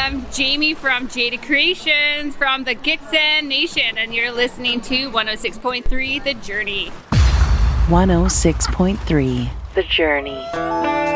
I'm Jamie from Jada Creations from the Gitxsan Nation, and you're listening to 106.3 The Journey. 106.3 The Journey.